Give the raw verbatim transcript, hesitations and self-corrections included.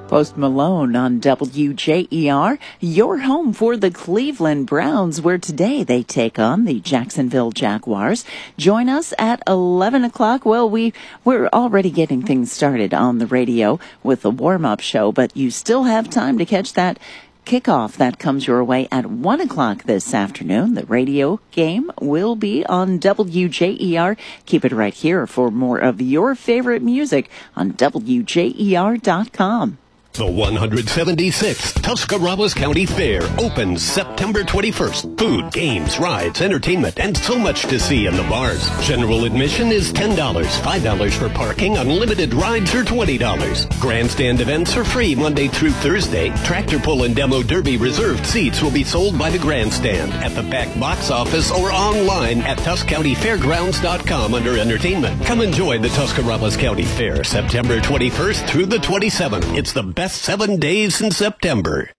Post Malone on W J E R, your home for the Cleveland Browns, where today they take on the Jacksonville Jaguars. Join us at eleven o'clock. Well, we, we're already getting things started on the radio with the warm-up show, but you still have time to catch that kickoff that comes your way at one o'clock this afternoon. The radio game will be on W J E R. Keep it right here for more of your favorite music on W J E R dot com. The one hundred seventy-sixth Tuscarawas County Fair opens September twenty-first. Food, games, rides, entertainment, and so much to see in the bars. General admission is ten dollars, five dollars for parking, unlimited rides are twenty dollars. Grandstand events are free Monday through Thursday. Tractor pull and demo derby reserved seats will be sold by the grandstand, at the back box office, or online at Tusc County Fairgrounds dot com under entertainment. Come enjoy the Tuscarawas County Fair September twenty-first through the twenty-seventh. It's the best seven days in September.